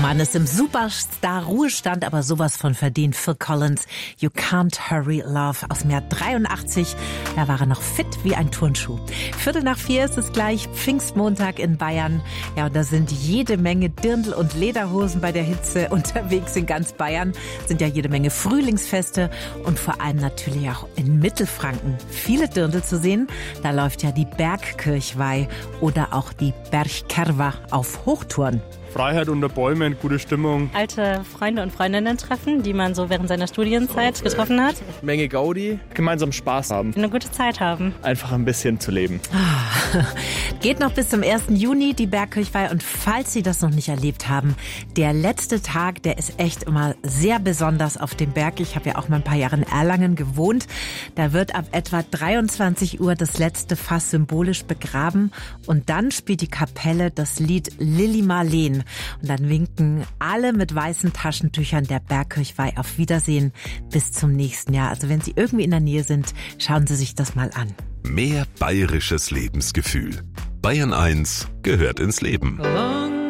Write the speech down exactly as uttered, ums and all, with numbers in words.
Mann ist im Superstar-Ruhestand, aber sowas von verdient. Phil Collins, You Can't Hurry Love aus dem Jahr dreiundachtzig. Da war er noch fit wie ein Turnschuh. Viertel nach vier ist es gleich, Pfingstmontag in Bayern. Ja, und da sind jede Menge Dirndl und Lederhosen bei der Hitze unterwegs in ganz Bayern. Sind ja jede Menge Frühlingsfeste und vor allem natürlich auch in Mittelfranken viele Dirndl zu sehen. Da läuft ja die Bergkirchweih oder auch die Bergkerwa auf Hochtouren. Freiheit unter Bäumen, gute Stimmung. Alte Freunde und Freundinnen treffen, die man so während seiner Studienzeit getroffen hat. Menge Gaudi, gemeinsam Spaß haben. Eine gute Zeit haben. Einfach ein bisschen zu leben. Geht noch bis zum ersten Juni die Bergkirchweih und falls Sie das noch nicht erlebt haben, der letzte Tag, der ist echt immer sehr besonders auf dem Berg. Ich habe ja auch mal ein paar Jahre in Erlangen gewohnt. Da wird ab etwa dreiundzwanzig Uhr das letzte Fass symbolisch begraben und dann spielt die Kapelle das Lied Lili Marleen. Und dann winken alle mit weißen Taschentüchern der Bergkirchweih auf Wiedersehen bis zum nächsten Jahr. Also wenn Sie irgendwie in der Nähe sind, schauen Sie sich das mal an. Mehr bayerisches Lebensgefühl. Bayern eins gehört ins Leben. Oh.